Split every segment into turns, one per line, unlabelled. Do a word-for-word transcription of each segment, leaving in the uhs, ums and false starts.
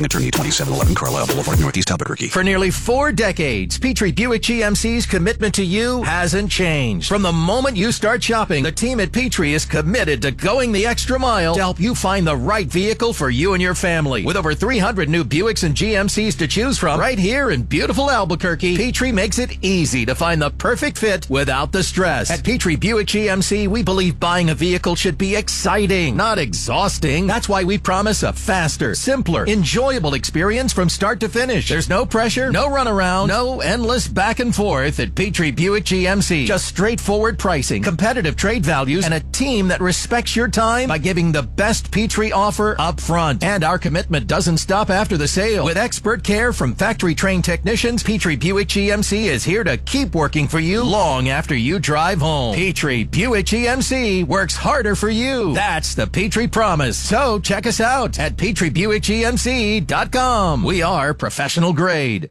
Attorney, twenty-seven eleven Carlisle Boulevard, Northeast Albuquerque.
For nearly four decades, Petrie Buick G M C's commitment to you hasn't changed. From the moment you start shopping, the team at Petrie is committed to going the extra mile to help you find the right vehicle for you and your family. With over three hundred new Buicks and G M Cs to choose from right here in beautiful Albuquerque, Petrie makes it easy to find the perfect fit without the stress. At Petrie Buick G M C, we believe buying a vehicle should be exciting, not exhausting. That's why we promise a faster, simpler, enjoyable experience from start to finish. There's no pressure, no runaround, no endless back and forth at Petrie Buick G M C. Just straightforward pricing, competitive trade values, and a team that respects your time by giving the best Petrie offer up front. And our commitment doesn't stop after the sale. With expert care from factory-trained technicians, Petrie Buick G M C is here to keep working for you long after you drive home. Petrie Buick G M C works harder for you. That's the Petrie promise. So check us out at Petrie Buick G M C dot com. We are professional grade.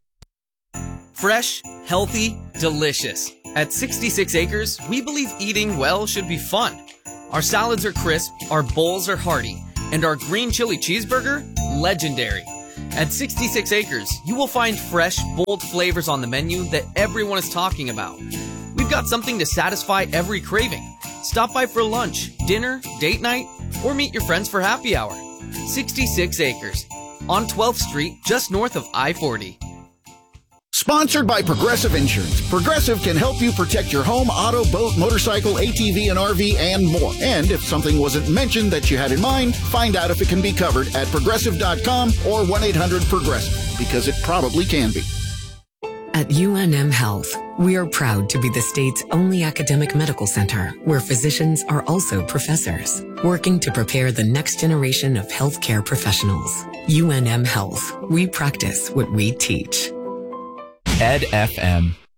Fresh, healthy, delicious. At sixty-six acres, we believe eating well should be fun. Our salads are crisp, our bowls are hearty, and our green chili cheeseburger, legendary. At sixty-six acres, you will find fresh, bold flavors on the menu that everyone is talking about. We've got something to satisfy every craving. Stop by for lunch, dinner, date night, or meet your friends for happy hour. sixty-six acres. On twelfth Street, just north of I forty.
Sponsored by Progressive Insurance. Progressive can help you protect your home, auto, boat, motorcycle, A T V, and R V, and more. And if something wasn't mentioned that you had in mind, find out if it can be covered at progressive dot com or one eight hundred progressive, because it probably can be.
At U N M Health, we are proud to be the state's only academic medical center where physicians are also professors, working to prepare the next generation of healthcare professionals. U N M Health, we practice what we teach.
Ed F M.